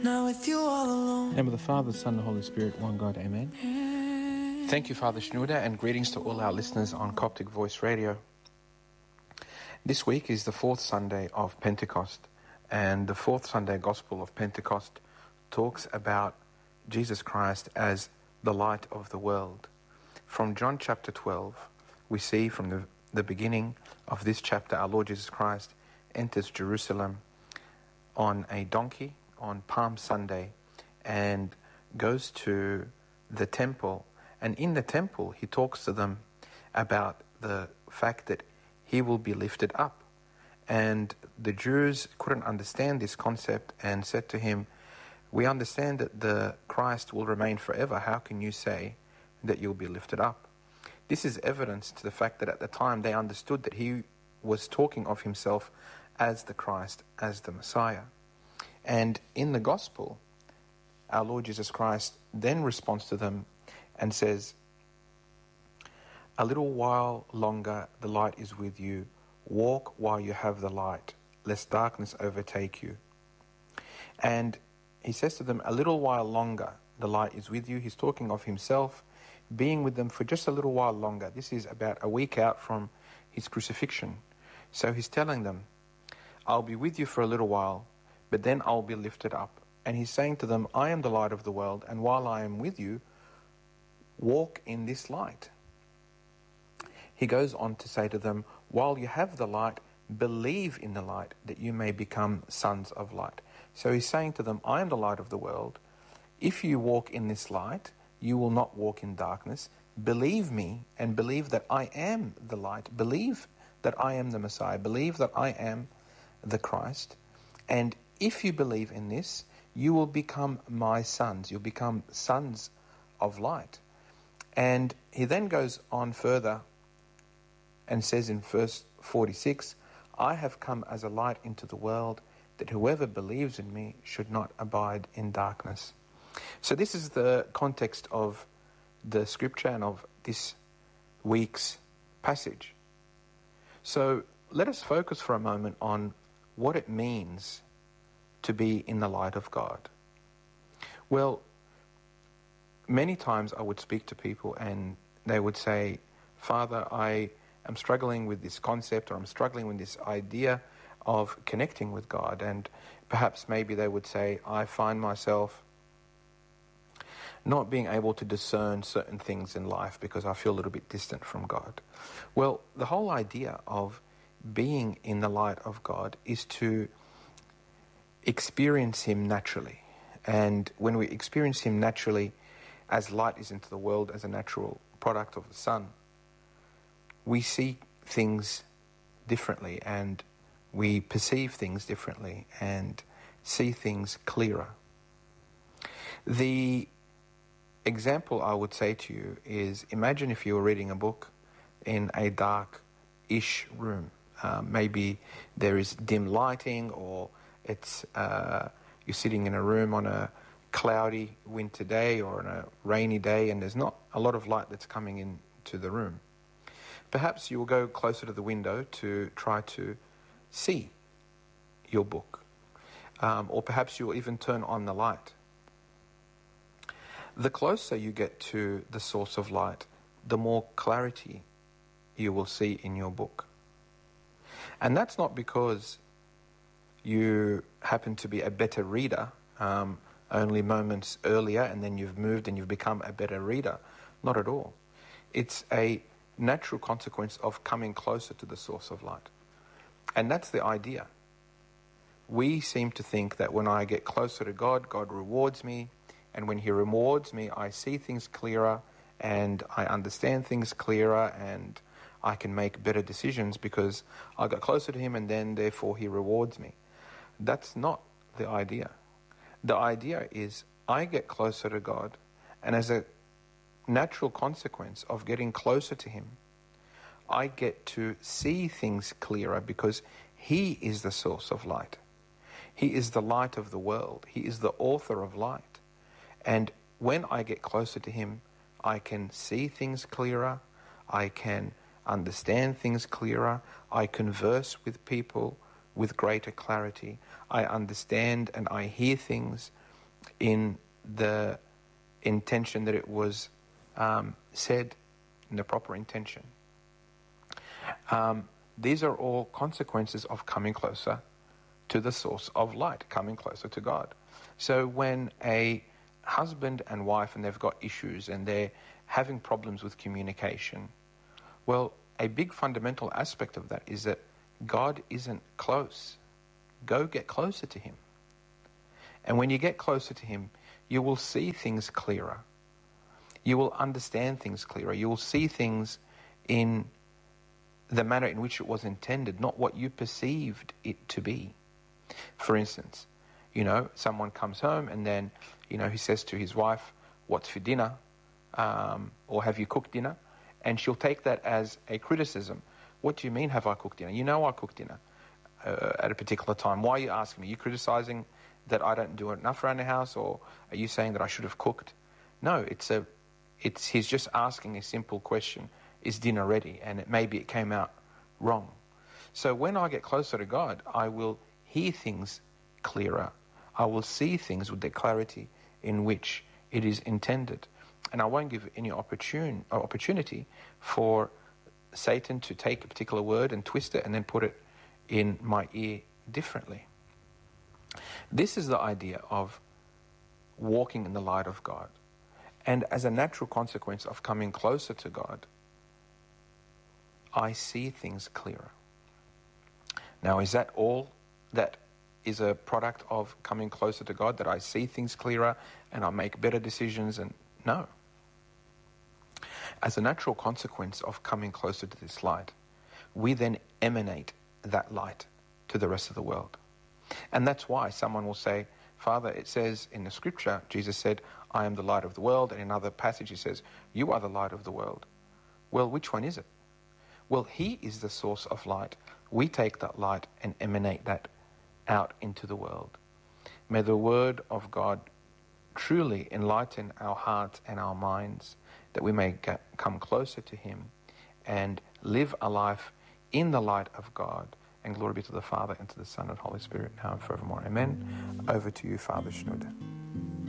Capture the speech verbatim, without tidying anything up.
Now with you all alone. In the name of the Father, Son, and Holy Spirit, one God, amen. Thank you, Father Shnuda, and greetings to all our listeners on Coptic Voice Radio. This week is the fourth Sunday of Pentecost, and the fourth Sunday Gospel of Pentecost talks about Jesus Christ as the light of the world. From John chapter twelve, we see from the, the beginning of this chapter, our Lord Jesus Christ enters Jerusalem on a donkey on Palm Sunday and goes to the temple. And in the temple, he talks to them about the fact that he will be lifted up. And the Jews couldn't understand this concept and said to him, "We understand that the Christ will remain forever. How can you say that you'll be lifted up?" This is evidence to the fact that at the time they understood that he was talking of himself as the Christ, as the Messiah. And in the Gospel, our Lord Jesus Christ then responds to them and says, "A little while longer the light is with you. Walk while you have the light, lest darkness overtake you." And he says to them, a little while longer the light is with you. He's talking of himself being with them for just a little while longer. This is about a week out from his crucifixion. So he's telling them, I'll be with you for a little while, but then I'll be lifted up. And he's saying to them, I am the light of the world, and while I am with you, walk in this light. He goes on to say to them, while you have the light, believe in the light, that you may become sons of light. So he's saying to them, I am the light of the world. If you walk in this light, you will not walk in darkness. Believe me and believe that I am the light. Believe that I am the Messiah. Believe that I am the Christ. And if you believe in this, you will become my sons. You'll become sons of light. And he then goes on further and says in verse forty-six, I have come as a light into the world, that whoever believes in me should not abide in darkness. So this is the context of the scripture and of this week's passage. So let us focus for a moment on what it means to be in the light of God. Well, many times I would speak to people and they would say, Father, I am struggling with this concept, or I'm struggling with this idea of connecting with God. And perhaps maybe they would say, I find myself not being able to discern certain things in life because I feel a little bit distant from God. Well, the whole idea of being in the light of God is to experience him naturally. And when we experience him naturally, as light is into the world, as a natural product of the sun, we see things differently, and we perceive things differently and see things clearer. The example I would say to you is, imagine if you were reading a book in a dark-ish room. Uh, maybe there is dim lighting, or it's uh, you're sitting in a room on a cloudy winter day or on a rainy day, and there's not a lot of light that's coming into the room. Perhaps you will go closer to the window to try to see your book. Um, or perhaps you will even turn on the light. The closer you get to the source of light, the more clarity you will see in your book. And that's not because you happen to be a better reader um, only moments earlier, and then you've moved and you've become a better reader. Not at all. It's a natural consequence of coming closer to the source of light. And that's the idea. We seem to think that when I get closer to God, God rewards me. And when he rewards me, I see things clearer and I understand things clearer and I can make better decisions because I got closer to him, and then therefore he rewards me. That's not the idea. The idea is I get closer to God, and as a natural consequence of getting closer to him, I get to see things clearer because he is the source of light. He is the light of the world. He is the author of light. And when I get closer to him, I can see things clearer, I can understand things clearer, I converse with people with greater clarity, I understand and I hear things in the intention that it was um, said, in the proper intention. Um, these are all consequences of coming closer to the source of light, coming closer to God. So when a husband and wife, and they've got issues and they're having problems with communication, well, a big fundamental aspect of that is that God isn't close. Go get closer to him. And when you get closer to him, you will see things clearer. You will understand things clearer. You will see things in the manner in which it was intended, not what you perceived it to be. For instance, you know, someone comes home and then, you know, he says to his wife, "What's for dinner?" Um, or "Have you cooked dinner?" And she'll take that as a criticism. "What do you mean, have I cooked dinner? You know I cooked dinner uh, at a particular time. Why are you asking me? Are you criticizing that I don't do enough around the house, or are you saying that I should have cooked?" No, it's a, it's he's just asking a simple question: is dinner ready? And it, maybe it came out wrong. So when I get closer to God, I will hear things clearer. I will see things with the clarity in which it is intended. And I won't give any opportune, opportunity for Satan to take a particular word and twist it and then put it in my ear differently. This is the idea of walking in the light of God. And as a natural consequence of coming closer to God, I see things clearer. Now, is that all that is a product of coming closer to God, that I see things clearer and I make better decisions? And no. As a natural consequence of coming closer to this light, we then emanate that light to the rest of the world. And that's why someone will say, "Father, it says in the scripture, Jesus said, I am the light of the world." And in another passage he says, "You are the light of the world." Well, which one is it? Well, he is the source of light. We take that light and emanate that out into the world. May the word of God truly enlighten our hearts and our minds, that we may get, come closer to him and live a life in the light of God. And glory be to the Father, and to the Son, and Holy Spirit, now and forevermore. Amen. Over to you, Father Schneider.